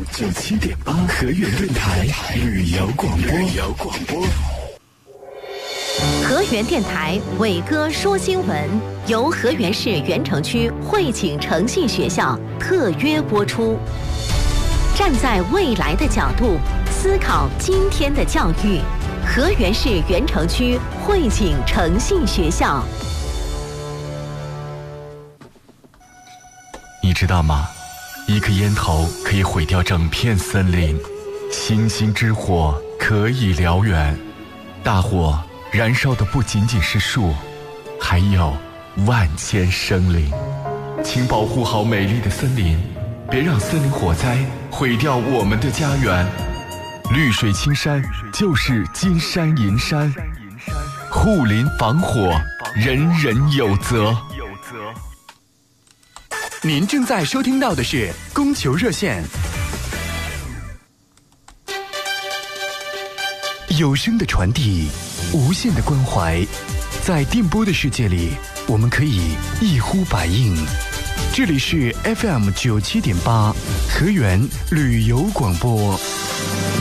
97.8河源电台旅游广播。 河源电台伟哥说新闻由河源市源城区汇景诚信学校特约播出。站在未来的角度思考今天的教育，河源市源城区汇景诚信学校。 你知道吗？一颗烟头可以毁掉整片森林，星星之火可以燎原。大火燃烧的不仅仅是树，还有万千生灵。请保护好美丽的森林，别让森林火灾毁掉我们的家园。绿水青山就是金山银山，护林防火，人人有责。 您正在收听到的是供求热线。有声的传递，无限的关怀，在电波的世界里，我们可以一呼百应。这里是 FM 97.8河源旅游广播。